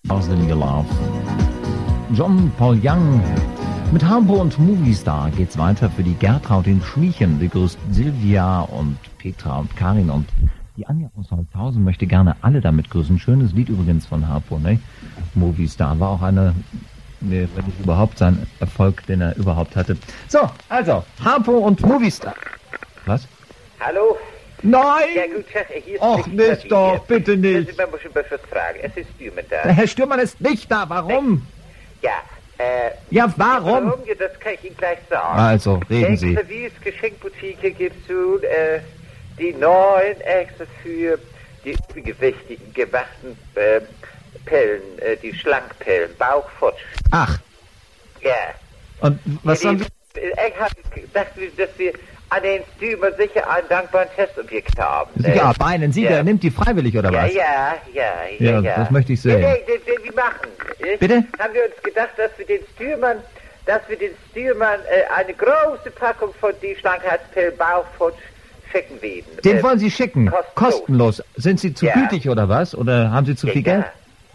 Ausländische Love. John Paul Young. Mit Harpo und Movistar geht's weiter für die Gertraud in Schmiechen. Begrüßt Silvia und Petra und Karin, und die Anja aus Holzhausen möchte gerne alle damit grüßen. Schönes Lied übrigens von Harpo, ne? Movistar war auch wenn nicht überhaupt sein Erfolg, den er überhaupt hatte. So, also, Harpo und Movistar. Was? Hallo? Nein! Ja gut, hier ist Och, nicht doch, bitte nicht. Man muss schon was fragen. Es ist Stürmann da. Der Herr Stürmann ist nicht da, warum? Ja, Ja, warum? Ja, das kann ich Ihnen gleich sagen. Also, reden Sie. Service Geschenkboutique gibt's nun, die neuen extra für die übergewichtigen gemachten Pellen, die Schlankpellen, Bauchfotsch. Ach, Ja. und was Ja, haben Sie? Ich habe gedacht, dass wir an den Stürmer sicher einen dankbaren Testobjekt haben. Ja, bei einem Sieger, ja. er nimmt die freiwillig, oder was? Ja. Ja, das möchte ich sehen. Ja, wir machen. Bitte? Haben wir uns gedacht, dass wir den Stürmern eine große Packung von die Schlankheitspillen Bauchfutsch schicken werden. Den wollen Sie schicken? kostenlos. Sind Sie zu Ja. gütig, oder was? Oder haben Sie zu viel Geld?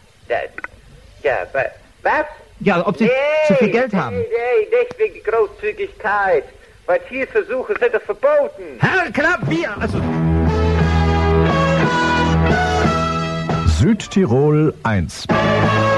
Was? Ja, ob Sie zu viel Geld haben. Nee, nicht wegen Großzügigkeit. Weil Tierversuche sind doch verboten. Herr Klavier, also... Südtirol 1